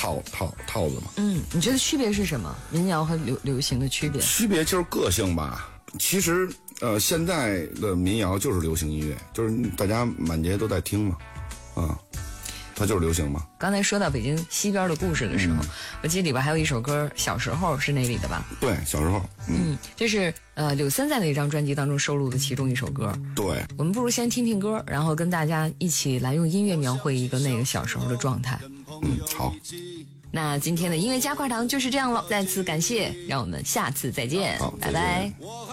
套子嘛。 你觉得区别是什么？民谣和流行的区别？ 区别就是个性吧。其实现在的民谣就是流行音乐，就是大家满街都在听嘛，它就是流行嘛。 刚才说到北京西边的故事的时候，我记得里边还有一首歌，小时候是那里的吧？ 对，小时候。 这是柳森在那张专辑当中收录的其中一首歌。 对， 我们不如先听听歌，然后跟大家一起来用音乐描绘一个那个小时候的状态。 好。 那今天的音乐加块糖就是这样了，再次感谢，让我们下次再见，拜拜。